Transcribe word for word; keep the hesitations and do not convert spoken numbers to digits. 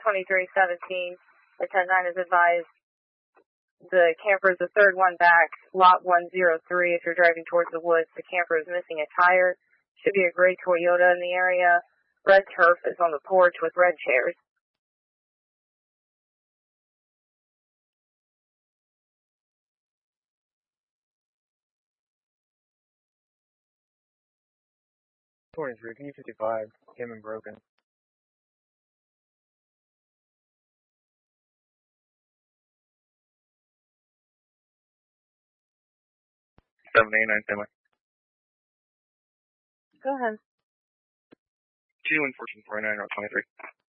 twenty-three seventeen. The ten nine is advised the camper is the third one back, lot one oh three. If you're driving towards the woods, the camper is missing a tire. Should be a gray Toyota in the area. Red turf is on the porch with red chairs. twenty-three, P fifty-five, came in broken. seven eighty-nine, semi. Go ahead. two and fourteen forty-nine, route twenty-three.